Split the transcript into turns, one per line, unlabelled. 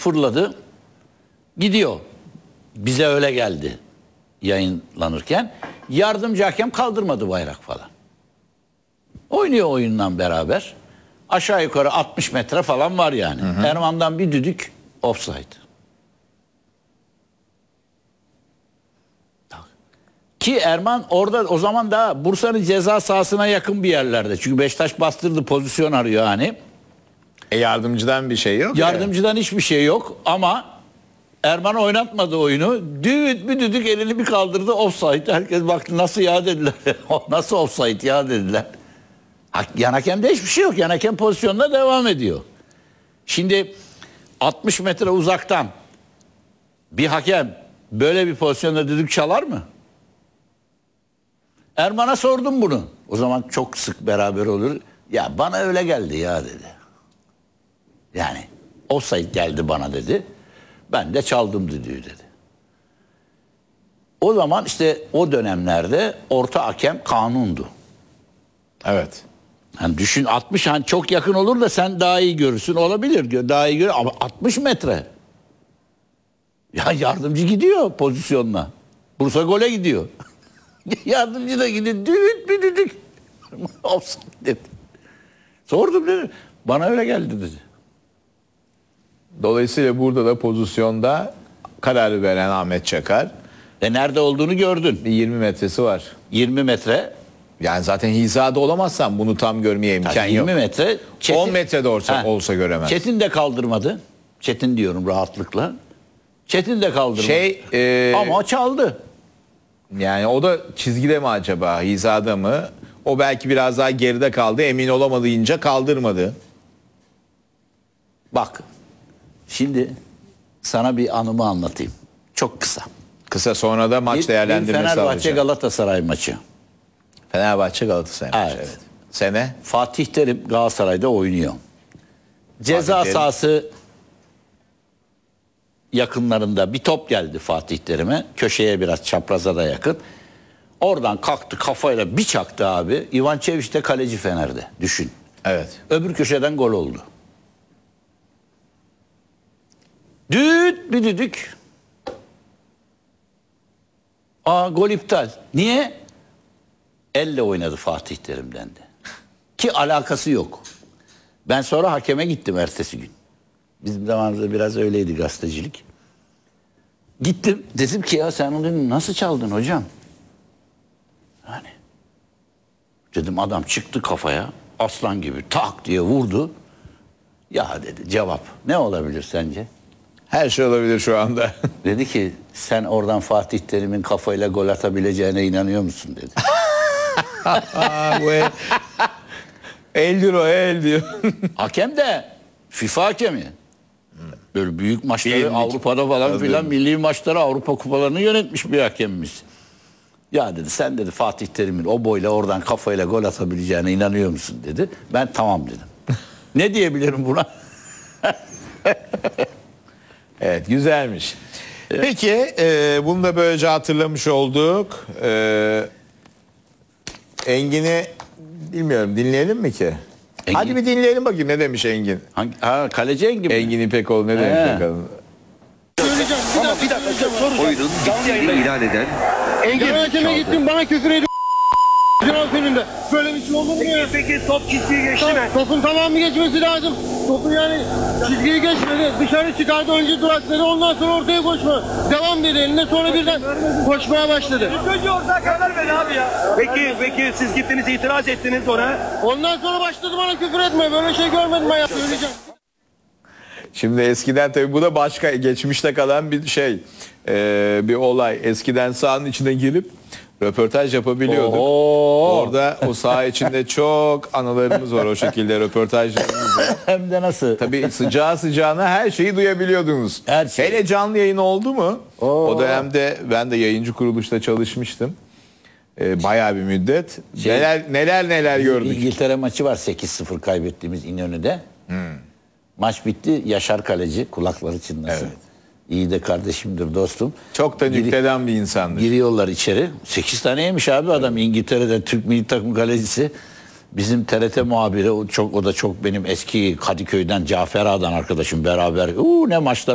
fırladı. Gidiyor. Bize öyle geldi yayınlanırken. Yardımcı hakem kaldırmadı bayrak falan. Oynuyor oyundan beraber. Aşağı yukarı 60 metre falan var yani. Erman'dan bir düdük offside. Ki Erman orada o zaman da Bursa'nın ceza sahasına yakın bir yerlerde. Çünkü Beşiktaş bastırdı, pozisyon arıyor hani.
Yardımcıdan bir şey yok.
Yardımcıdan hiçbir şey yok ama Erman oynatmadı oyunu. Düğüt bir düdük elini bir kaldırdı, offside. Herkes baktı, nasıl ya dediler. Nasıl offside ya dediler. Yan hakemde hiçbir şey yok. Yan hakem pozisyonuna devam ediyor. Şimdi 60 metre uzaktan bir hakem böyle bir pozisyonda düdük çalar mı? Erman'a sordum bunu. O zaman çok sık beraber olur. Ya bana öyle geldi ya dedi. Yani offside geldi bana dedi. Ben de çaldım düdüğü dedi. O zaman işte o dönemlerde orta hakem kanundu.
Evet.
Hani düşün 60, hani çok yakın olur da sen daha iyi görürsün, olabilir, daha iyi görür ama 60 metre. Ya yardımcı gidiyor pozisyonla. Bursa gole gidiyor. Yardımcı da gidiyor. Düdük bir düdük. Offside dedi. Sordum dedi. Bana öyle geldi dedi.
Dolayısıyla burada da pozisyonda kararı veren Ahmet Çakar.
Nerede olduğunu gördün.
Bir 20 metresi var.
20 metre.
Yani zaten hizada olamazsan bunu tam görmeye imkan
20
yok.
metre.
10 metrede olsa göremez.
Çetin de kaldırmadı. Çetin diyorum rahatlıkla. Çetin de kaldırmadı. Ama çaldı.
Yani o da çizgide mi acaba? Hizada mı? O belki biraz daha geride kaldı. Emin olamadığınca kaldırmadı.
Bak. Şimdi sana bir anımı anlatayım. Çok kısa.
Kısa sonra da maç değerlendirmesi alacağım.
Fenerbahçe Galatasaray maçı.
Fenerbahçe Galatasaray maçı.
Evet.
Evet. Sene?
Fatih Terim Galatasaray'da oynuyor. Ceza
Fatih Terim.
sahası yakınlarında bir top geldi Fatih Terim'e. Köşeye biraz, çapraza da yakın. Oradan kalktı, kafayla bir çaktı abi. İvan Çeviç de kaleci Fener'de. Düşün.
Evet.
Öbür köşeden gol oldu. Düt bir düdük. Gol iptal. Niye? Elle oynadı Fatih Terim'den de. Ki alakası yok. Ben sonra hakeme gittim ertesi gün. Bizim zamanımızda biraz öyleydi gazetecilik. Gittim, dedim ki ya sen onu nasıl çaldın hocam? Hani dedim, adam çıktı kafaya aslan gibi tak diye vurdu. Ya dedi, cevap ne olabilir sence?
Her şey olabilir şu anda.
Dedi ki sen oradan Fatih Terim'in kafayla gol atabileceğine inanıyor musun dedi.
Bu el diyor, el diyor.
Hakem de FIFA hakemi. Böyle büyük maçları
Bilindik.
Avrupa'da falan filan milli maçları, Avrupa kupalarını yönetmiş bir hakemimiz. Ya dedi, sen dedi Fatih Terim'in o boyla oradan kafayla gol atabileceğine inanıyor musun dedi. Ben tamam dedim. Ne diyebilirim buna?
Evet, güzelmiş. Peki bunu da böylece hatırlamış olduk. Engin bilmiyorum, dinleyelim mi ki?
Engin.
Hadi bir dinleyelim bakayım ne demiş Engin.
Kaleci Engin mi?
Engin İpekoğlu ne demiş bakalım.
Ama bir dakika oyunun bittiğini ilan eden
Engin hakeme gittim, bana küfür ediyor. Cevap önünde. Böyle bir şey olur mu ya?
Peki top çizgiyi geçti mi?
Topun tamamı geçmesi lazım. Topun yani çizgiyi geçmedi. Dışarı çıkardı, önce durakladı, ondan sonra ortaya koşma. Devam dedi eline, sonra birden koşmaya başladı.
Önce orada karar ver abi ya. Peki siz gittiniz, itiraz ettiniz ona.
Ondan sonra başladı bana küfür etme. Böyle şey görmedim ben ya. Söyleyeceğim.
Şimdi eskiden tabii bu da başka geçmişte kalan bir şey. Bir olay. Eskiden sahanın içine girip röportaj yapabiliyorduk. Orada o saha içinde çok anılarımız var, o şekilde röportajlarımız var.
Hem de nasıl?
Tabii sıcağı sıcağına her şeyi duyabiliyordunuz.
Her şey.
Hele canlı yayın oldu mu? O dönemde ben de yayıncı kuruluşta çalışmıştım. Bayağı bir müddet. Neler gördük.
İngiltere maçı var 8-0 kaybettiğimiz İnönü'de. Maç bitti. Yaşar kaleci, kulakları çınlasın.
Evet.
İyi de kardeşimdir, dostum.
Çok da nükteden bir insandır.
Giriyorlar içeri. 8 tane yemiş abi adam, İngiltere'den Türk milli takım kalecisi. Bizim TRT muhabiri, o da çok benim eski Kadıköy'den Cafer Ağa'dan arkadaşım, beraber. Ne maçlar